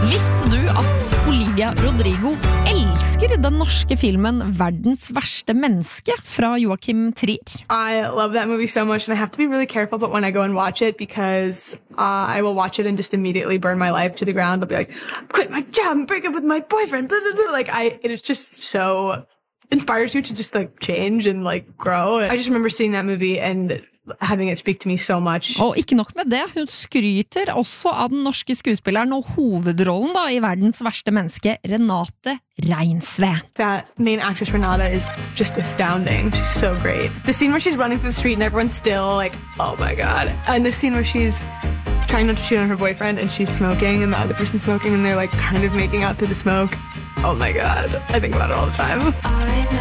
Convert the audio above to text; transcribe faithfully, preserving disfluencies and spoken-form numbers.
Visste du at Olivia Rodrigo elsker den norske filmen Verdens verste menneske fra Joachim Trier? I love that movie so much, and I have to be really careful about when I go and watch it because uh, I will watch it and just immediately burn my life to the ground. I'll be like, quit my job and break up with my boyfriend. Blah, blah, blah. Like, I, it is just so inspires you to just like change and like grow. I just remember seeing that movie and having it speak to me so much. Og ikke nok med det, hun skryter også av den norske skuespilleren og hovedrollen da i Verdens verste menneske, Renate Reinsve. That main actress Renata is just astounding. She's so great. The scene where she's running through the street and everyone's still like, oh my god. And the scene where she's trying not to shoot on her boyfriend and she's smoking and the other person's smoking and they're like kind of making out through the smoke. Oh my god. I think about it all the time.